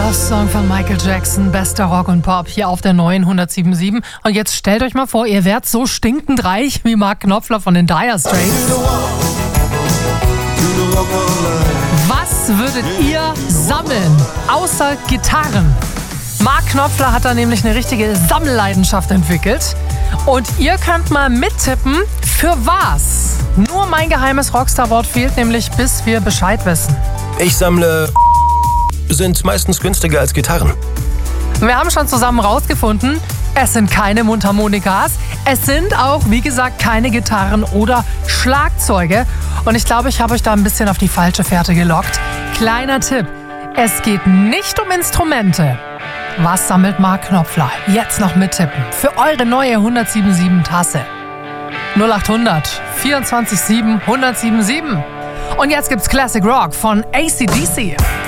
Love-Song von Michael Jackson, bester Rock und Pop, hier auf der neuen 107.7. Und jetzt stellt euch mal vor, ihr wärt so stinkend reich wie Mark Knopfler von den Dire Straits. Was würdet ihr sammeln, außer Gitarren? Mark Knopfler hat da nämlich eine richtige Sammelleidenschaft entwickelt. Und ihr könnt mal mittippen, für was. Nur mein geheimes Rockstar-Wort fehlt nämlich, bis wir Bescheid wissen. Ich sammle... sind meistens günstiger als Gitarren. Wir haben schon zusammen rausgefunden, es sind keine Mundharmonikas, es sind auch, wie gesagt, keine Gitarren oder Schlagzeuge. Und ich glaube, ich habe euch da ein bisschen auf die falsche Fährte gelockt. Kleiner Tipp, es geht nicht um Instrumente. Was sammelt Mark Knopfler? Jetzt noch mittippen für eure neue 107.7 Tasse. 0800 24 7 1077. Und jetzt gibt's Classic Rock von AC/DC.